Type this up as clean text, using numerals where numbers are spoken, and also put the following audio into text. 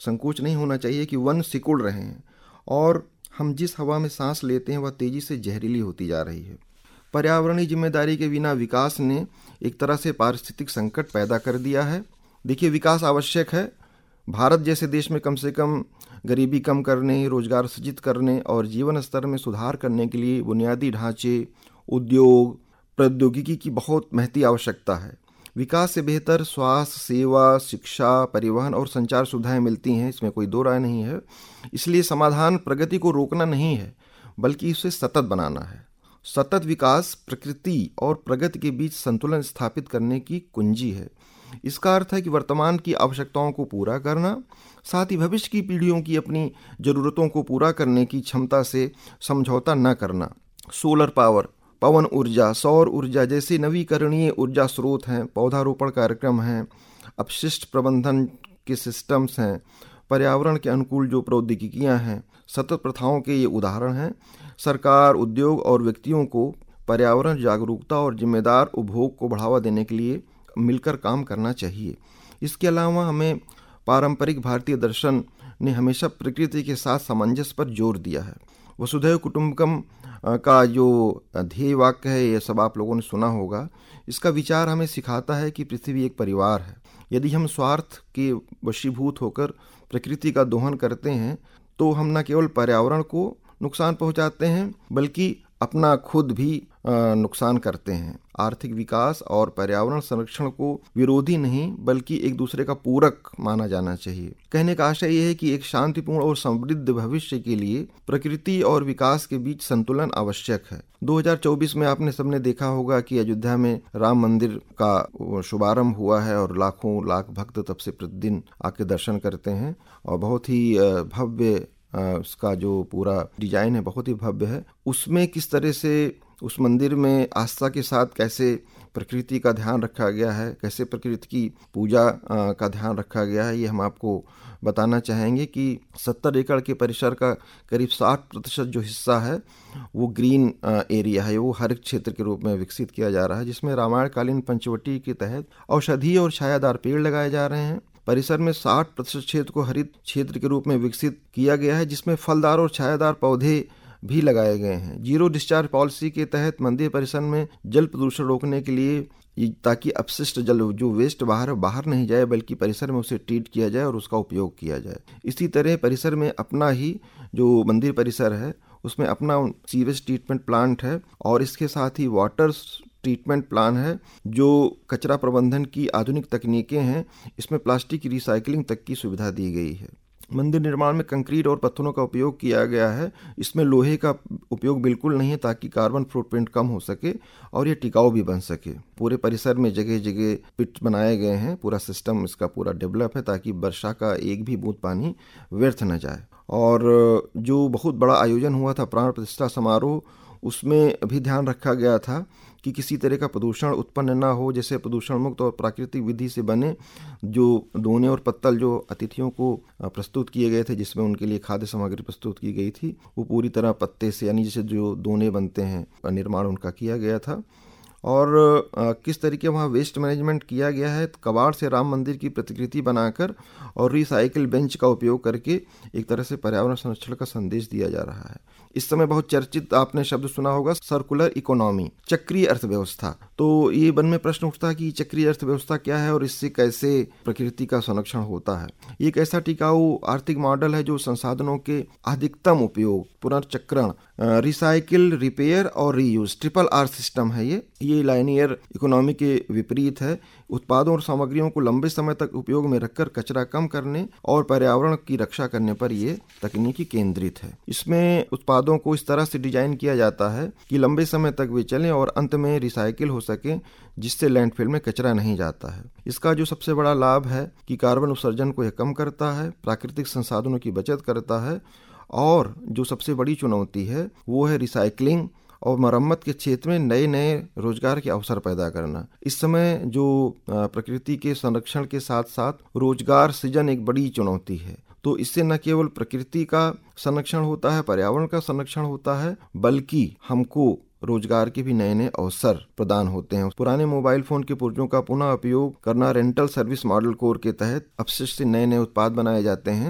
संकोच नहीं होना चाहिए कि वन सिकुड़ रहे हैं और हम जिस हवा में सांस लेते हैं वह तेजी से जहरीली होती जा रही है। पर्यावरणीय जिम्मेदारी के बिना विकास ने एक तरह से पारिस्थितिक संकट पैदा कर दिया है। देखिए, विकास आवश्यक है। भारत जैसे देश में कम से कम गरीबी कम करने, रोजगार सृजित करने और जीवन स्तर में सुधार करने के लिए बुनियादी ढांचे, उद्योग, प्रौद्योगिकी की बहुत महती आवश्यकता है। विकास से बेहतर स्वास्थ्य सेवा, शिक्षा, परिवहन और संचार सुविधाएं मिलती हैं, इसमें कोई दो राय नहीं है। इसलिए समाधान प्रगति को रोकना नहीं है, बल्कि इसे सतत बनाना है। सतत विकास प्रकृति और प्रगति के बीच संतुलन स्थापित करने की कुंजी है। इसका अर्थ है कि वर्तमान की आवश्यकताओं को पूरा करना, साथ ही भविष्य की पीढ़ियों की अपनी जरूरतों को पूरा करने की क्षमता से समझौता न करना। सोलर पावर, पवन ऊर्जा, सौर ऊर्जा जैसे नवीकरणीय ऊर्जा स्रोत हैं, पौधारोपण कार्यक्रम हैं, अपशिष्ट प्रबंधन के सिस्टम्स हैं, पर्यावरण के अनुकूल जो प्रौद्योगिकियां हैं, सतत प्रथाओं के ये उदाहरण हैं। सरकार, उद्योग और व्यक्तियों को पर्यावरण जागरूकता और जिम्मेदार उपभोग को बढ़ावा देने के लिए मिलकर काम करना चाहिए। इसके अलावा हमें पारंपरिक भारतीय दर्शन ने हमेशा प्रकृति के साथ सामंजस्य पर जोर दिया है। वसुधैव कुटुंबकम का जो ध्येय वाक्य है, ये सब आप लोगों ने सुना होगा। इसका विचार हमें सिखाता है कि पृथ्वी एक परिवार है। यदि हम स्वार्थ के वशीभूत होकर प्रकृति का दोहन करते हैं तो हम न केवल पर्यावरण को नुकसान पहुंचाते हैं बल्कि अपना खुद भी नुकसान करते हैं। आर्थिक विकास और पर्यावरण संरक्षण को विरोधी नहीं बल्कि एक दूसरे का पूरक माना जाना चाहिए। कहने का आशय यह है कि एक शांतिपूर्ण और समृद्ध भविष्य के लिए प्रकृति और विकास के बीच संतुलन आवश्यक है। 2024 में आपने सबने देखा होगा कि अयोध्या में राम मंदिर का शुभारंभ हुआ है और लाखों लाख भक्त तब से प्रतिदिन आके दर्शन करते हैं और बहुत ही भव्य उसका जो पूरा डिजाइन है बहुत ही भव्य है। उसमें किस तरह से उस मंदिर में आस्था के साथ कैसे प्रकृति का ध्यान रखा गया है, कैसे प्रकृति की पूजा का ध्यान रखा गया है, ये हम आपको बताना चाहेंगे कि 70 एकड़ के परिसर का करीब 60% जो हिस्सा है वो ग्रीन एरिया है, वो हरित क्षेत्र के रूप में विकसित किया जा रहा है, जिसमें रामायणकालीन पंचवटी के तहत औषधीय और छायादार पेड़ लगाए जा रहे हैं। परिसर में 60% क्षेत्र को हरित क्षेत्र के रूप में विकसित किया गया है, जिसमें फलदार और छायादार पौधे भी लगाए गए हैं। जीरो डिस्चार्ज पॉलिसी के तहत मंदिर परिसर में जल प्रदूषण रोकने के लिए, ताकि अपशिष्ट जल जो वेस्ट बाहर नहीं जाए बल्कि परिसर में उसे ट्रीट किया जाए और उसका उपयोग किया जाए। इसी तरह परिसर में अपना ही जो मंदिर परिसर है उसमें अपना सीवेज ट्रीटमेंट प्लांट है और इसके साथ ही वाटर ट्रीटमेंट प्लान है। जो कचरा प्रबंधन की आधुनिक तकनीकें हैं, इसमें प्लास्टिक की रिसाइकलिंग तक की सुविधा दी गई है। मंदिर निर्माण में कंक्रीट और पत्थरों का उपयोग किया गया है, इसमें लोहे का उपयोग बिल्कुल नहीं है ताकि कार्बन फुटप्रिंट कम हो सके और ये टिकाऊ भी बन सके। पूरे परिसर में जगह जगह पिट बनाए गए हैं, पूरा सिस्टम इसका पूरा डेवलप है ताकि वर्षा का एक भी बूंद पानी व्यर्थ न जाए। और जो बहुत बड़ा आयोजन हुआ था प्राण प्रतिष्ठा समारोह, उसमें भी ध्यान रखा गया था कि किसी तरह का प्रदूषण उत्पन्न ना हो, जैसे प्रदूषण मुक्त और प्राकृतिक विधि से बने जो दोने और पत्तल जो अतिथियों को प्रस्तुत किए गए थे, जिसमें उनके लिए खाद्य सामग्री प्रस्तुत की गई थी, वो पूरी तरह पत्ते से यानी जैसे जो दोने बनते हैं निर्माण उनका किया गया था। और किस तरीके वहाँ वेस्ट मैनेजमेंट किया गया है, कबाड़ से राम मंदिर की प्रतिकृति बनाकर और रिसाइकिल बेंच का उपयोग करके एक तरह से पर्यावरण संरक्षण का संदेश दिया जा रहा है। इस समय बहुत चर्चित आपने शब्द सुना होगा सर्कुलर इकोनॉमी, चक्रीय अर्थव्यवस्था। तो ये मन में प्रश्न उठता है कि चक्रीय अर्थव्यवस्था क्या है और इससे कैसे प्रकृति का संरक्षण होता है। ये एक ऐसा टिकाऊ आर्थिक मॉडल है जो संसाधनों के अधिकतम उपयोग, पुनर्चक्रण, रिसाइकिल, रिपेयर और रीयूज, ट्रिपल आर सिस्टम है। ये लाइनियर इकोनॉमी के विपरीत है। उत्पादों और सामग्रियों को लंबे समय तक उपयोग में रखकर कचरा कम करने और पर्यावरण की रक्षा करने पर यह तकनीकी केंद्रित है। इसमें उत्पादों को इस तरह से डिजाइन किया जाता है कि लंबे समय तक वे चलें और अंत में रिसाइकिल हो सके, जिससे लैंडफिल में कचरा नहीं जाता है। इसका जो सबसे बड़ा लाभ है कि कार्बन उत्सर्जन को यह कम करता है, प्राकृतिक संसाधनों की बचत करता है और जो सबसे बड़ी चुनौती है वो है रिसाइकलिंग और मरम्मत के क्षेत्र में नए नए रोजगार के अवसर पैदा करना। इस समय जो प्रकृति के संरक्षण के साथ साथ रोजगार सृजन एक बड़ी चुनौती है। तो इससे न केवल प्रकृति का संरक्षण होता है, पर्यावरण का संरक्षण होता है, बल्कि हमको रोजगार के भी नए नए अवसर प्रदान होते हैं। पुराने मोबाइल फोन के पुर्जों का पुनः उपयोग करना, रेंटल सर्विस मॉडल कोर के तहत अपशिष्ट से नए नए उत्पाद बनाए जाते हैं